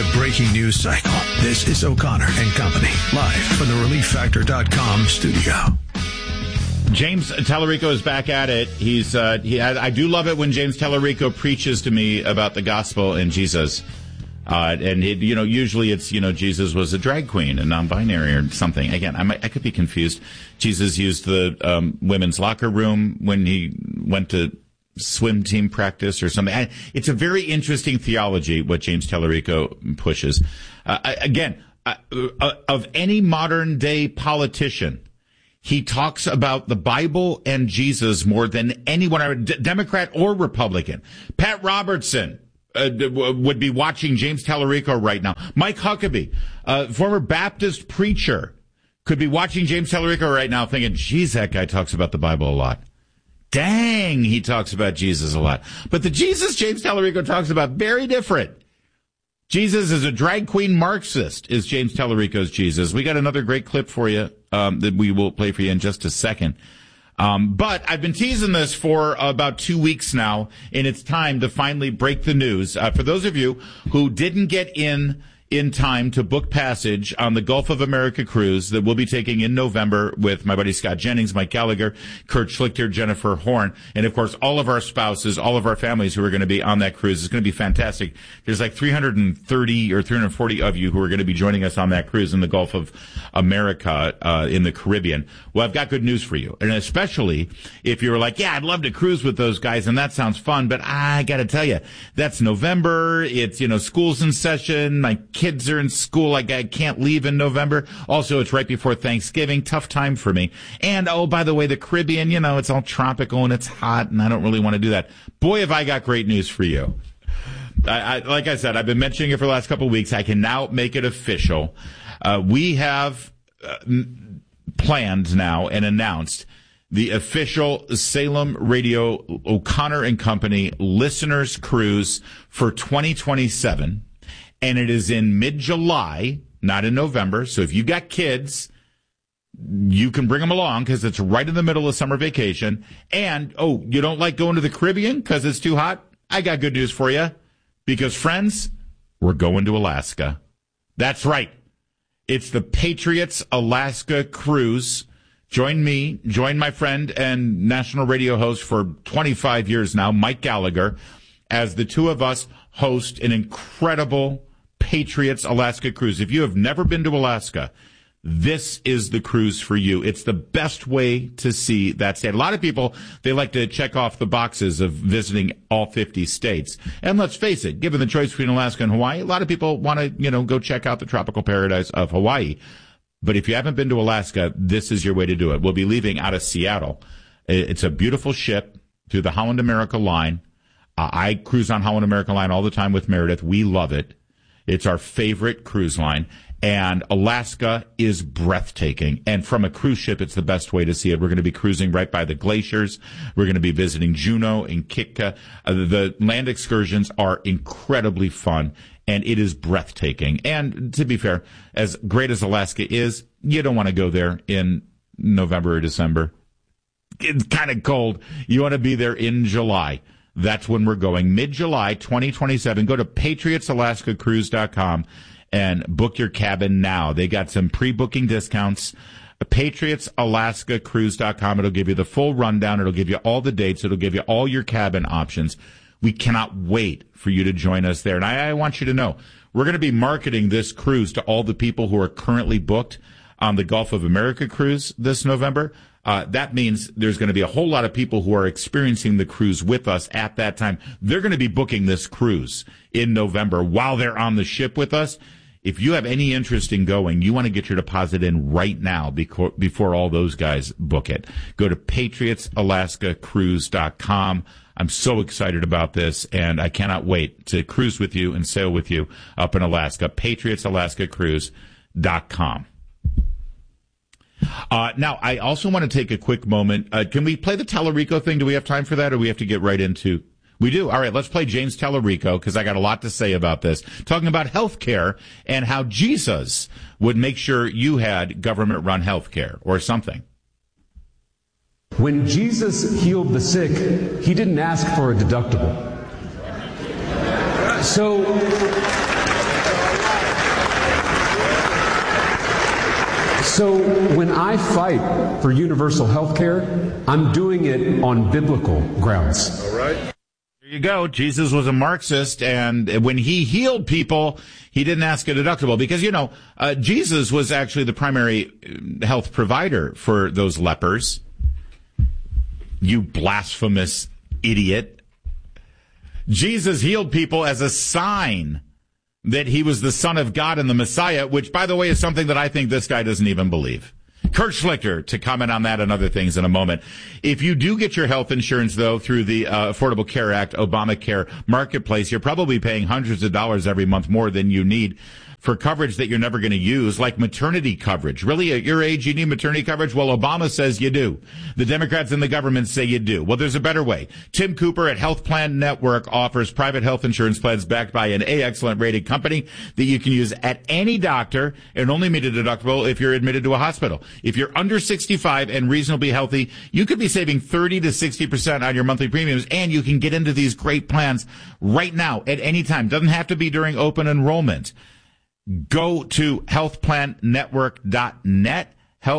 the breaking news cycle. This is O'Connor and Company, live from the ReliefFactor.com studio. James Tallarico is back at it. I do love it when James Tallarico preaches to me about the gospel and Jesus. Usually it's, Jesus was a drag queen, a non-binary or something. Again, I could be confused. Jesus used the women's locker room when he went to swim team practice or something. It's a very interesting theology, what James Tallarico pushes. Of any modern day politician, he talks about the Bible and Jesus more than anyone, Democrat or Republican. Pat Robertson would be watching James Tallarico right now. Mike Huckabee, former Baptist preacher, could be watching James Tallarico right now thinking, geez, that guy talks about the Bible a lot. Dang, he talks about Jesus a lot. But the Jesus James Tallarico talks about, very different. Jesus is a drag queen Marxist, is James Tallarico's Jesus. We got another great clip for you that we will play for you in just a second. But I've been teasing this for about 2 weeks now, and it's time to finally break the news. For those of you who didn't get in time to book passage on the Gulf of America cruise that we'll be taking in November with my buddy Scott Jennings, Mike Gallagher, Kurt Schlichter, Jennifer Horn, and of course all of our spouses, all of our families who are going to be on that cruise. It's going to be fantastic. There's like 330 or 340 of you who are going to be joining us on that cruise in the Gulf of America, in the Caribbean. Well, I've got good news for you. And especially if you're like, yeah, I'd love to cruise with those guys and that sounds fun, but I got to tell you, that's November. It's, school's in session. My kids are in school. I can't leave in November. Also, it's right before Thanksgiving. Tough time for me. And, oh, by the way, the Caribbean, it's all tropical and it's hot, and I don't really want to do that. Boy, have I got great news for you. Like I said, I've been mentioning it for the last couple of weeks. I can now make it official. We have planned now and announced the official Salem Radio O'Connor and Company Listeners Cruise for 2027. And it is in mid-July, not in November. So if you got kids, you can bring them along because it's right in the middle of summer vacation. And, you don't like going to the Caribbean because it's too hot? I got good news for you. Because, friends, we're going to Alaska. That's right. It's the Patriots Alaska Cruise. Join me, join my friend and national radio host for 25 years now, Mike Gallagher, as the two of us host an incredible Patriots Alaska Cruise. If you have never been to Alaska, this is the cruise for you. It's the best way to see that state. A lot of people, they like to check off the boxes of visiting all 50 states. And let's face it, given the choice between Alaska and Hawaii, a lot of people want to, go check out the tropical paradise of Hawaii. But if you haven't been to Alaska, this is your way to do it. We'll be leaving out of Seattle. It's a beautiful ship through the Holland America line. I cruise on Holland America line all the time with Meredith. We love it. It's our favorite cruise line. And Alaska is breathtaking. And from a cruise ship, it's the best way to see it. We're going to be cruising right by the glaciers. We're going to be visiting Juneau and Kitka. The land excursions are incredibly fun, and it is breathtaking. And to be fair, as great as Alaska is, you don't want to go there in November or December. It's kind of cold. You want to be there in July. That's when we're going. Mid-July 2027. Go to PatriotsAlaskaCruise.com and book your cabin now. They got some pre-booking discounts. PatriotsAlaskaCruise.com. It'll give you the full rundown. It'll give you all the dates. It'll give you all your cabin options. We cannot wait for you to join us there. And I want you to know, we're going to be marketing this cruise to all the people who are currently booked on the Gulf of America cruise this November. That means there's going to be a whole lot of people who are experiencing the cruise with us at that time. They're going to be booking this cruise in November while they're on the ship with us. If you have any interest in going, you want to get your deposit in right now before all those guys book it. Go to PatriotsAlaskaCruise.com. I'm so excited about this, and I cannot wait to cruise with you and sail with you up in Alaska. PatriotsAlaskaCruise.com. Now, I also want to take a quick moment. Can we play the Tallarico thing? Do we have time for that, or we have to get right into... We do. All right, let's play James Tallarico, because I got a lot to say about this. Talking about health care and how Jesus would make sure you had government-run health care or something. When Jesus healed the sick, he didn't ask for a deductible. So So when I fight for universal health care, I'm doing it on biblical grounds. All right. There you go. Jesus was a Marxist, and when he healed people, he didn't ask a deductible because, Jesus was actually the primary health provider for those lepers. You blasphemous idiot. Jesus healed people as a sign that he was the Son of God and the Messiah, which, by the way, is something that I think this guy doesn't even believe. Kurt Schlichter to comment on that and other things in a moment. If you do get your health insurance, though, through the Affordable Care Act, Obamacare marketplace, you're probably paying hundreds of dollars every month more than you need for coverage that you're never going to use, like maternity coverage. Really, at your age, you need maternity coverage? Well, Obama says you do. The Democrats in the government say you do. Well, there's a better way. Tim Cooper at Health Plan Network offers private health insurance plans backed by an excellent rated company that you can use at any doctor and only meet a deductible if you're admitted to a hospital. If you're under 65 and reasonably healthy, you could be saving 30 to 60% on your monthly premiums, and you can get into these great plans right now at any time. Doesn't have to be during open enrollment. Go to healthplannetwork.net,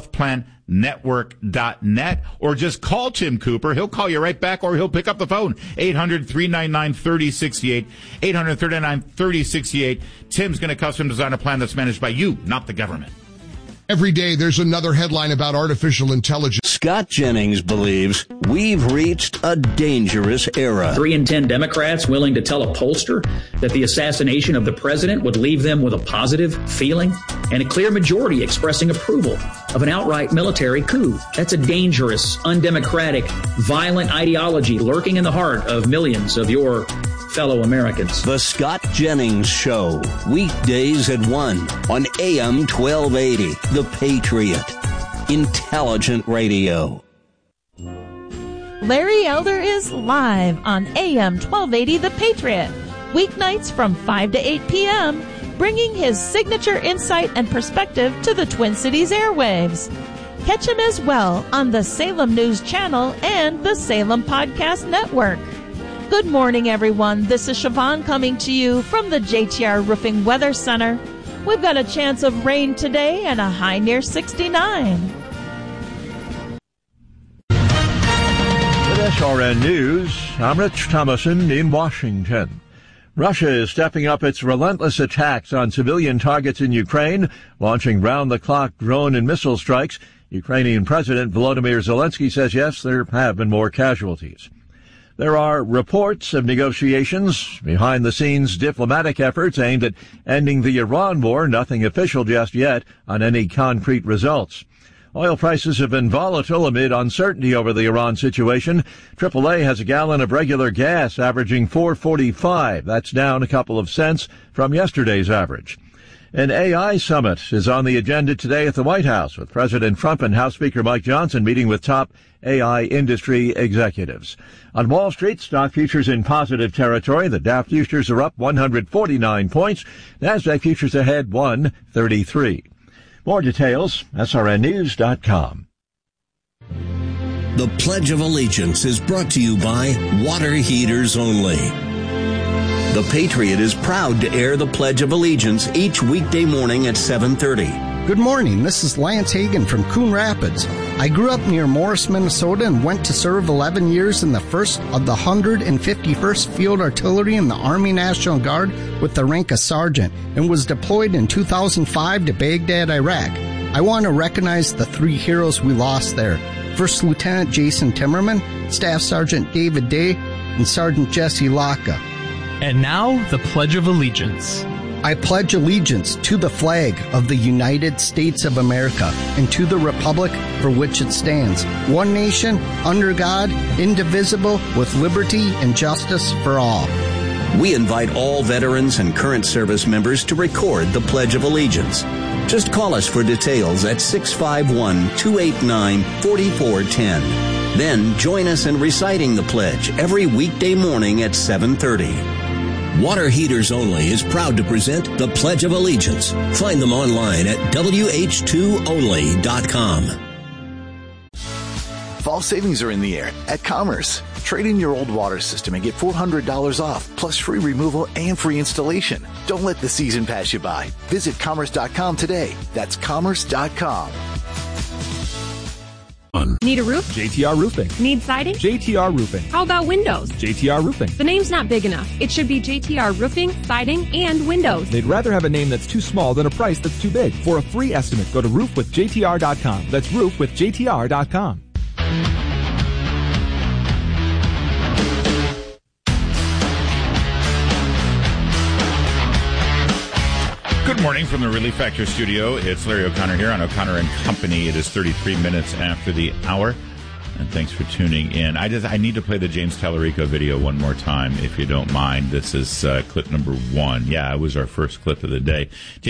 healthplannetwork.net, or just call Tim Cooper. He'll call you right back, or he'll pick up the phone. 800-399-3068, 800-399-3068. Tim's going to custom design a plan that's managed by you, not the government. Every day there's another headline about artificial intelligence. Scott Jennings believes we've reached a dangerous era. 3 in 10 Democrats willing to tell a pollster that the assassination of the president would leave them with a positive feeling, and a clear majority expressing approval of an outright military coup. That's a dangerous, undemocratic, violent ideology lurking in the heart of millions of your fellow Americans. The Scott Jennings Show, weekdays at 1 on AM 1280, The Patriot. Intelligent radio. Larry Elder is live on AM 1280 The Patriot, weeknights from 5 to 8 p.m., bringing his signature insight and perspective to the Twin Cities airwaves. Catch him as well on the Salem News Channel and the Salem Podcast Network. Good morning, everyone. This is Siobhan coming to you from the JTR Roofing Weather Center. We've got a chance of rain today and a high near 69. With SRN News, I'm Rich Thomason in Washington. Russia is stepping up its relentless attacks on civilian targets in Ukraine, launching round-the-clock drone and missile strikes. Ukrainian President Volodymyr Zelensky says, yes, there have been more casualties. There are reports of negotiations, behind-the-scenes diplomatic efforts aimed at ending the Iran war, nothing official just yet on any concrete results. Oil prices have been volatile amid uncertainty over the Iran situation. AAA has a gallon of regular gas averaging $4.45. That's down a couple of cents from yesterday's average. An AI summit is on the agenda today at the White House, with President Trump and House Speaker Mike Johnson meeting with top AI industry executives. On Wall Street, stock futures in positive territory. The Dow futures are up 149 points. Nasdaq futures ahead 133. More details, srnnews.com. The Pledge of Allegiance is brought to you by Water Heaters Only. The Patriot is proud to air the Pledge of Allegiance each weekday morning at 7:30. Good morning. This is Lance Hagan from Coon Rapids. I grew up near Morris, Minnesota, and went to serve 11 years in the 1st of the 151st Field Artillery in the Army National Guard with the rank of sergeant, and was deployed in 2005 to Baghdad, Iraq. I want to recognize the 3 heroes we lost there. First Lieutenant Jason Timmerman, Staff Sergeant David Day, and Sergeant Jesse Laka. And now, the Pledge of Allegiance. I pledge allegiance to the flag of the United States of America and to the republic for which it stands, one nation, under God, indivisible, with liberty and justice for all. We invite all veterans and current service members to record the Pledge of Allegiance. Just call us for details at 651-289-4410. Then join us in reciting the pledge every weekday morning at 7:30. Water Heaters Only is proud to present the Pledge of Allegiance. Find them online at wh2only.com. Fall savings are in the air at Commerce. Trade in your old water system and get $400 off, plus free removal and free installation. Don't let the season pass you by. Visit commerce.com today. That's commerce.com. Need a roof? JTR Roofing. Need siding? JTR Roofing. How about windows? JTR Roofing. The name's not big enough. It should be JTR Roofing, Siding, and Windows. They'd rather have a name that's too small than a price that's too big. For a free estimate, go to roofwithjtr.com. That's roofwithjtr.com. Good morning from the Relief Factor studio. It's Larry O'Connor here on O'Connor and Company. It is 33 minutes after the hour, and thanks for tuning in. I need to play the James Tallarico video one more time, if you don't mind. This is clip number 1. Yeah, it was our first clip of the day.